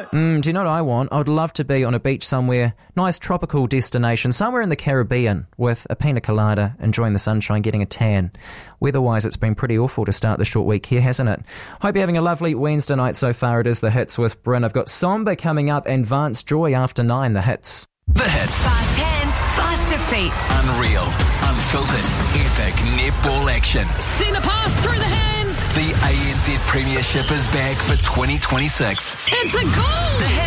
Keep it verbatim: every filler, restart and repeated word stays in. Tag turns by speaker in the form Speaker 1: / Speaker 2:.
Speaker 1: Mm, do you know what I want? I would love to be on a beach somewhere, nice tropical destination, somewhere in the Caribbean with a pina colada, enjoying the sunshine, getting a tan. Weather-wise, it's been pretty awful to start the short week here, hasn't it? Hope you're having a lovely Wednesday night so far. It is The Hits with Bryn. I've got Somber coming up and Vance Joy after nine. The Hits.
Speaker 2: The Hits.
Speaker 3: Fast hands, faster feet.
Speaker 2: Unreal, unfiltered, epic netball action.
Speaker 3: Send a pass through the hands.
Speaker 2: The A N Z Premiership is back for twenty twenty-six.
Speaker 3: It's a goal. The Hits.